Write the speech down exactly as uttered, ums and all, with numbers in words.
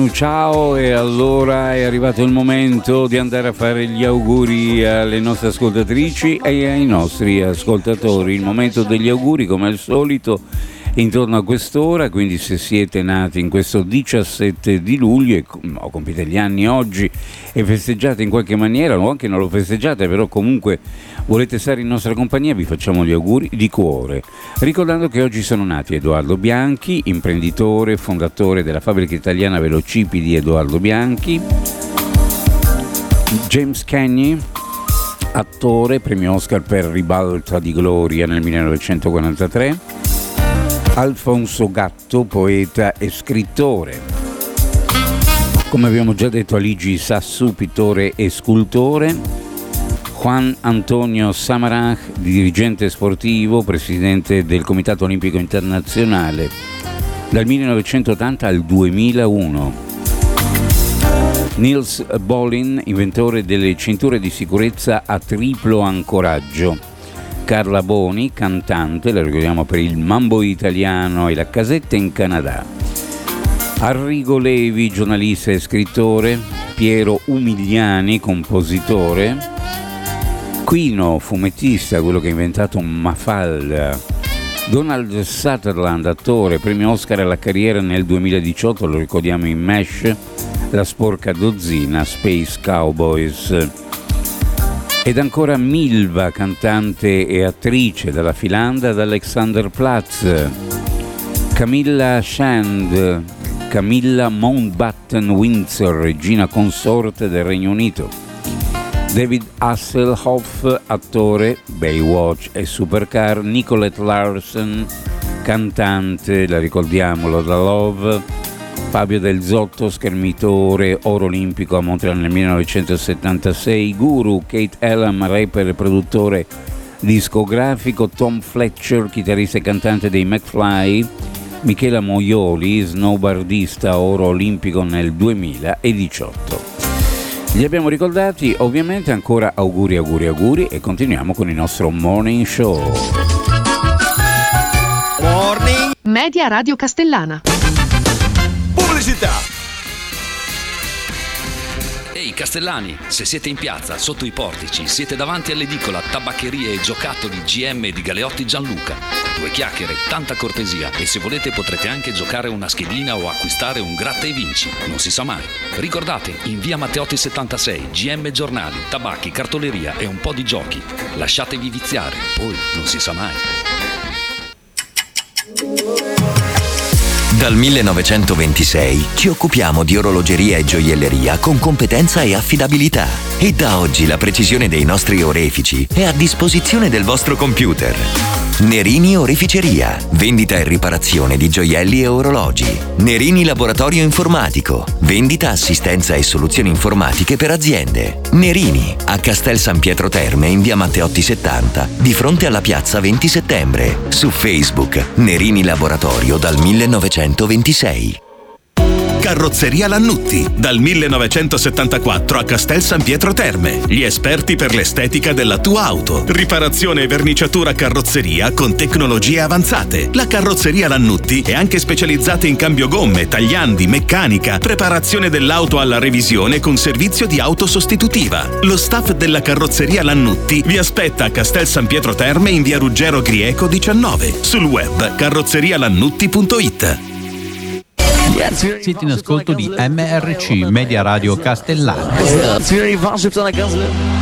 Ciao, e allora è arrivato il momento di andare a fare gli auguri alle nostre ascoltatrici e ai nostri ascoltatori. Il momento degli auguri, come al solito, intorno a quest'ora, quindi se siete nati in questo diciassette di luglio e no, compite gli anni oggi e festeggiate in qualche maniera, o anche non lo festeggiate, però comunque volete stare in nostra compagnia, vi facciamo gli auguri di cuore, ricordando che oggi sono nati Edoardo Bianchi, imprenditore, fondatore della fabbrica italiana Velocipedi Edoardo Bianchi, James Cagney, attore, premio Oscar per Ribalta di Gloria nel millenovecentoquarantatré, Alfonso Gatto, poeta e scrittore. Come abbiamo già detto, Aligi Sassu, pittore e scultore. Juan Antonio Samaranch, dirigente sportivo, presidente del Comitato Olimpico Internazionale dal millenovecentottanta al duemilauno. Niels Bohlin, inventore delle cinture di sicurezza a triplo ancoraggio. Carla Boni, cantante, la ricordiamo per il Mambo Italiano e la Casetta in Canada. Arrigo Levi, giornalista e scrittore. Piero Umigliani, compositore. Quino, fumettista, quello che ha inventato Mafalda. Donald Sutherland, attore, premio Oscar alla carriera nel duemiladiciotto, lo ricordiamo in MASH, La sporca dozzina, Space Cowboys. Ed ancora Milva, cantante e attrice dalla Finlandia, da Alexanderplatz. Camilla Shand, Camilla Mountbatten-Windsor, regina consorte del Regno Unito. David Hasselhoff, attore, Baywatch e Supercar. Nicolette Larsen, cantante, la ricordiamolo da Love. Fabio Del Zotto, schermitore, oro olimpico a Montreal nel millenovecentosettantasei. Guru, Kate Elam, rapper e produttore discografico. Tom Fletcher, chitarrista e cantante dei McFly. Michela Moioli, snowboardista, oro olimpico nel duemiladiciotto. Li abbiamo ricordati, ovviamente. Ancora auguri, auguri, auguri, e continuiamo con il nostro morning show. Morning Media Radio Castellana. Pubblicità. Ehi Castellani, se siete in piazza, sotto i portici, siete davanti all'edicola, tabaccherie e giocattoli G M di Galeotti Gianluca. Due chiacchiere, tanta cortesia, e se volete potrete anche giocare una schedina o acquistare un gratta e vinci, non si sa mai. Ricordate, in via Matteotti settantasei, G M giornali, tabacchi, cartoleria e un po' di giochi. Lasciatevi viziare, poi non si sa mai. Dal millenovecentoventisei ci occupiamo di orologeria e gioielleria con competenza e affidabilità. E da oggi la precisione dei nostri orefici è a disposizione del vostro computer. Nerini Oreficeria, vendita e riparazione di gioielli e orologi. Nerini Laboratorio Informatico, vendita, assistenza e soluzioni informatiche per aziende. Nerini, a Castel San Pietro Terme in via Matteotti settanta, di fronte alla piazza venti settembre. Su Facebook, Nerini Laboratorio dal millenovecentoventisei. Carrozzeria Lannutti, dal millenovecentosettantaquattro a Castel San Pietro Terme. Gli esperti per l'estetica della tua auto. Riparazione e verniciatura carrozzeria con tecnologie avanzate. La Carrozzeria Lannutti è anche specializzata in cambio gomme, tagliandi, meccanica, preparazione dell'auto alla revisione con servizio di auto sostitutiva. Lo staff della Carrozzeria Lannutti vi aspetta a Castel San Pietro Terme in via Ruggero Grieco diciannove. Sul web carrozzeria-lannutti punto it. Siete in ascolto di M R C Media Radio Castellana.